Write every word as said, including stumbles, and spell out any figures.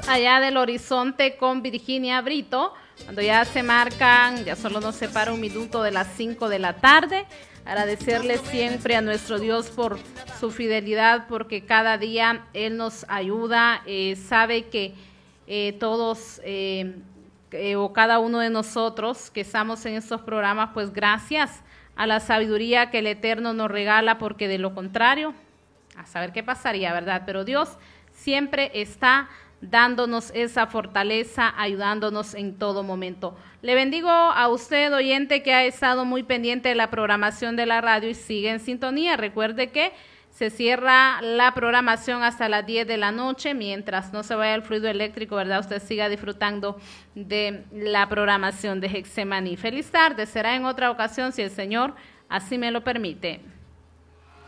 allá del horizonte con Virginia Brito, cuando ya se marcan, ya solo nos separa un minuto de las cinco de la tarde. Agradecerle siempre a nuestro Dios por su fidelidad, porque cada día Él nos ayuda, eh, sabe que eh, todos eh, eh, o cada uno de nosotros que estamos en estos programas, pues gracias a la sabiduría que el Eterno nos regala, porque de lo contrario, a saber qué pasaría, ¿verdad? Pero Dios siempre está dándonos esa fortaleza, ayudándonos en todo momento. Le bendigo a usted, oyente, que ha estado muy pendiente de la programación de la radio y sigue en sintonía. Recuerde que se cierra la programación hasta las diez de la noche, mientras no se vaya el fluido eléctrico, ¿verdad? Usted siga disfrutando de la programación de Getsemaní. Feliz tarde, será en otra ocasión si el Señor así me lo permite.